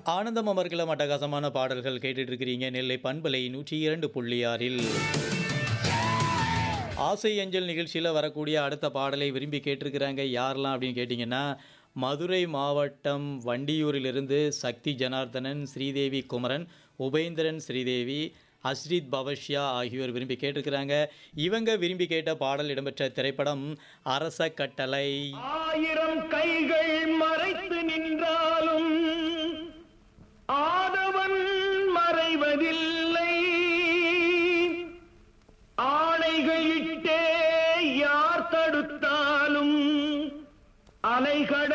ஆனந்தம் அமர்கலம் அட்டகாசமான பாடல்கள் கேட்டுட்டு இருக்கிறீங்க. நெல்லை பண்பலை 102.6இல் ஆசை அஞ்சல் நிகழ்ச்சியில் வரக்கூடிய அடுத்த பாடலை விரும்பி கேட்டிருக்கிறாங்க. யாரெல்லாம் அப்படின்னு கேட்டிங்கன்னா, மதுரை மாவட்டம் வண்டியூரிலிருந்து சக்தி ஜனார்தனன், ஸ்ரீதேவி குமரன், உபேந்திரன் ஸ்ரீதேவி, அஸ்ரித் பவஷ்யா ஆகியோர் விரும்பி கேட்டிருக்கிறாங்க. இவங்க விரும்பி கேட்ட பாடல் இடம்பெற்ற திரைப்படம் அரச கட்டளை. ஆயிரம் கைகள் மறைத்து நின்றார்